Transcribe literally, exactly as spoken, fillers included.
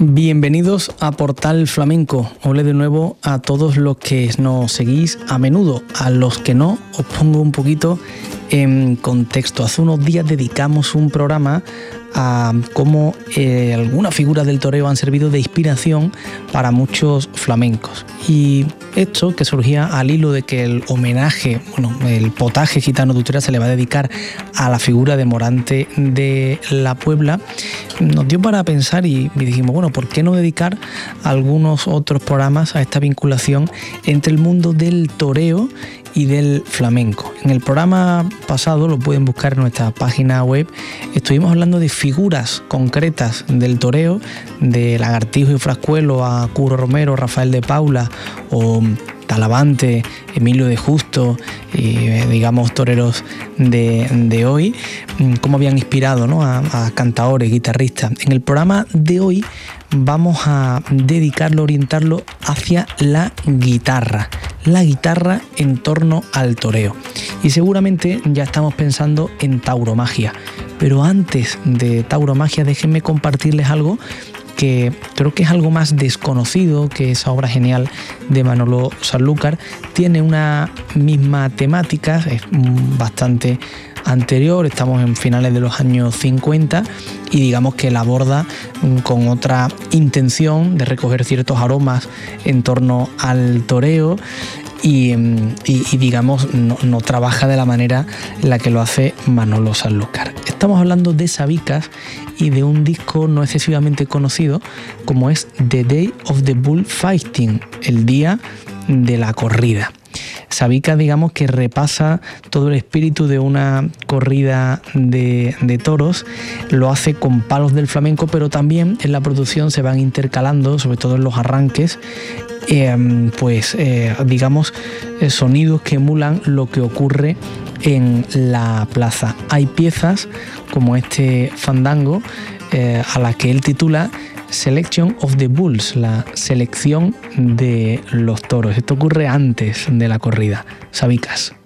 Bienvenidos a Portal Flamenco. Hola de nuevo a todos los que nos seguís a menudo. A los que no, os pongo un poquito en contexto. Hace unos días dedicamos un programa a cómo eh, algunas figuras del toreo han servido de inspiración para muchos flamencos. Y esto que surgía al hilo de que el homenaje, bueno, el potaje gitano de Utrera se le va a dedicar a la figura de Morante de la Puebla, nos dio para pensar y, y dijimos, bueno, ¿por qué no dedicar algunos otros programas a esta vinculación entre el mundo del toreo y del flamenco? En el programa pasado, lo pueden buscar en nuestra página web, estuvimos hablando de figuras concretas del toreo, de Lagartijo y Frascuelo a Curro Romero, Rafael de Paula o Talavante, Emilio de Justo y eh, digamos toreros de, de hoy, cómo habían inspirado, ¿no?, a, a cantaores, guitarristas. En el programa de hoy vamos a dedicarlo, orientarlo hacia la guitarra, la guitarra en torno al toreo. Y seguramente ya estamos pensando en tauromagia, pero antes de tauromagia déjenme compartirles algo que creo que es algo más desconocido, que esa obra genial de Manolo Sanlúcar tiene una misma temática, es bastante anterior, estamos en finales de los años cincuenta y digamos que la aborda con otra intención de recoger ciertos aromas en torno al toreo y, y, y digamos no, no trabaja de la manera en la que lo hace Manolo Sanlúcar. Estamos hablando de Sabicas y de un disco no excesivamente conocido como es The Day of the Bullfighting, el día de la corrida. Sabicas, digamos que repasa todo el espíritu de una corrida de, de toros, lo hace con palos del flamenco, pero también en la producción se van intercalando, sobre todo en los arranques, eh, pues eh, digamos eh, sonidos que emulan lo que ocurre en la plaza. Hay piezas como este fandango eh, a la que él titula Selection of the Bulls, la selección de los toros. Esto ocurre antes de la corrida. Sabicas.